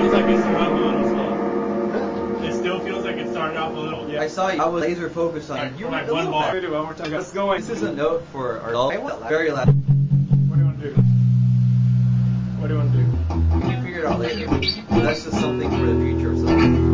feels like it started off a little slow. It still feels like it started off a little. Yeah. I saw you. I was laser focused on Like, you. like one bar. Do one more time. Let's go in. This is a note for our adult. Very loud. What do you want to do? What do you want to do? You figure it out later. But that's just something for the future. So.